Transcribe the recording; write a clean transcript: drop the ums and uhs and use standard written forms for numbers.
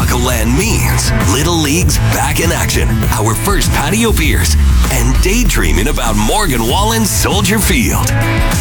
Chicagoland means Little League's back in action, our first patio beers, and daydreaming about Morgan Wallen's Soldier Field.